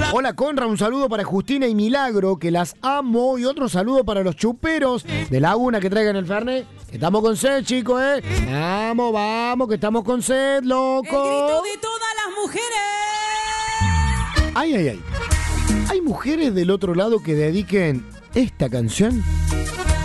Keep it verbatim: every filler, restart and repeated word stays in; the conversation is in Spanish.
Hola Conra, un saludo para Justina y Milagro, que las amo. Y otro saludo para los chuperos de Laguna que traigan el Fernet. Estamos con sed, chicos, ¿eh? Vamos, vamos, que estamos con sed, loco. El grito de todas las mujeres. Ay, ay, ay. ¿Hay mujeres del otro lado que dediquen esta canción?